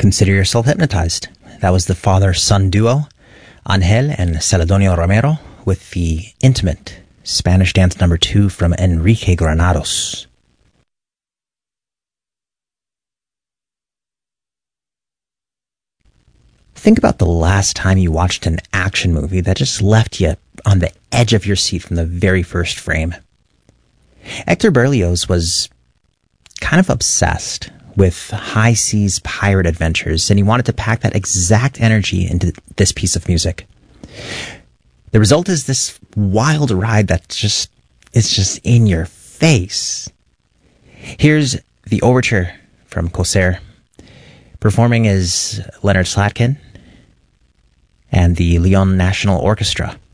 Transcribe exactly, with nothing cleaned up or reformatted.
Consider yourself hypnotized. That was the father-son duo, Angel and Celedonio Romero, with the intimate Spanish dance number two from Enrique Granados. Think about the last time you watched an action movie that just left you on the edge of your seat from the very first frame. Hector Berlioz was kind of obsessed with high seas pirate adventures, and he wanted to pack that exact energy into this piece of music. The result is this wild ride that just is just in your face. Here's the overture from Corsair. Performing is Leonard Slatkin and the Lyon National Orchestra.